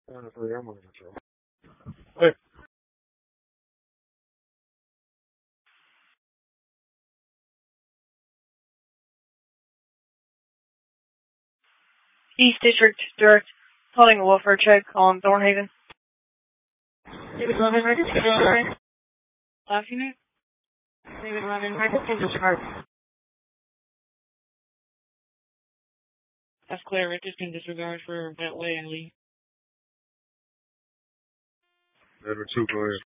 Honestly, I'm under control. Hey, East District Direct, calling a welfare check on Thornhaven. David Levin, register disregard. Afternoon. David Levin, register disregard. That's clear. Register disregard for Beltway and Lee. Edward 2, go ahead.